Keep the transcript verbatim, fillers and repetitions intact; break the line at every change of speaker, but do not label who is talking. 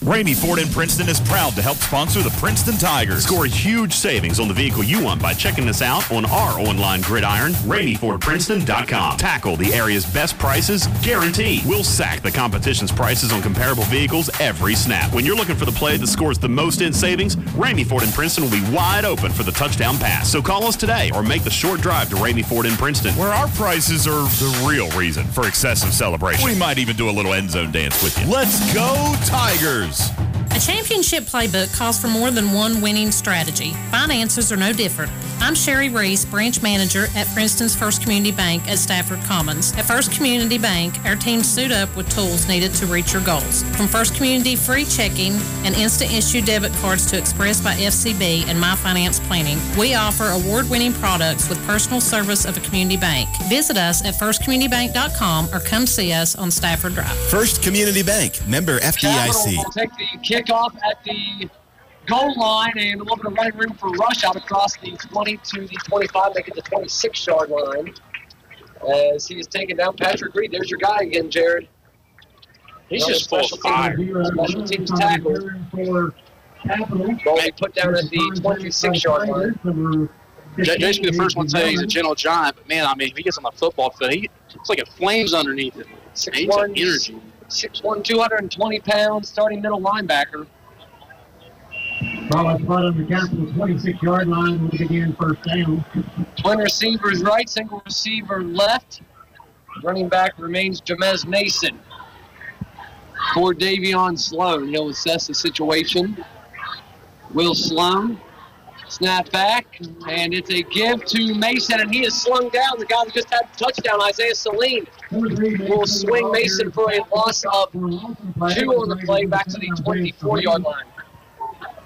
Ramey Ford in Princeton is proud to help sponsor the Princeton Tigers.
Score huge savings on the vehicle you want by checking us out on our online gridiron, ramey ford princeton dot com. Tackle the area's best prices, guaranteed. We'll sack the competition's prices on comparable vehicles every snap. When you're looking for the play that scores the most in savings, Ramey Ford in Princeton will be wide open for the touchdown pass. So call us today or make the short drive to Ramey Ford in Princeton,
where our prices are the real reason for excessive celebration. We might even do a little end zone dance with you. Let's go Tigers!
A championship playbook calls for more than one winning strategy. Finances are no different. I'm Sherry Reese, branch manager at Princeton's First Community Bank at Stafford Commons. At First Community Bank, our team suit up with tools needed to reach your goals. From First Community free checking and instant issue debit cards to Express by F C B and My Finance Planning, we offer award-winning products with personal service of a community bank. Visit us at first community bank dot com or come see us on Stafford Drive.
First Community Bank, member F D I C.
Capital will take the kickoff at the goal line and a little bit of running room for rush out across the twenty to the twenty-five, making the twenty-six-yard line as he is taking down Patrick Reed. There's your guy again, Jared.
He's just full of fire.
Special teams tackle. Ball be put down at the twenty-six-yard line.
Jason be the first one to say he's a gentle giant, but man, I mean, if he gets on the football field, he looks like it flames underneath him.
six
He's
one,
got energy.
six one, two hundred twenty pounds, starting middle linebacker.
Ball is put on the Capital twenty-six-yard line. We'll begin first down.
Twin receivers right, single receiver left. Running back remains Jamez Mason. For Davion Sloan, he'll assess the situation. Will Sloan snap back, and it's a give to Mason, and he is slung down. The guy that just had a touchdown, Isaiah Saline, will swing Mason for a loss of two on the play back to the twenty-four-yard line.